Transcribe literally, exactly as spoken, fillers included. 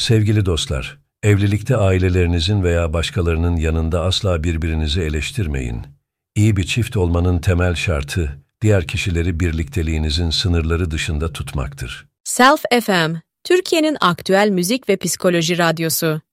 Sevgili dostlar, evlilikte ailelerinizin veya başkalarının yanında asla birbirinizi eleştirmeyin. İyi bir çift olmanın temel şartı, diğer kişileri birlikteliğinizin sınırları dışında tutmaktır. Self F M, Türkiye'nin aktüel müzik ve psikoloji radyosu.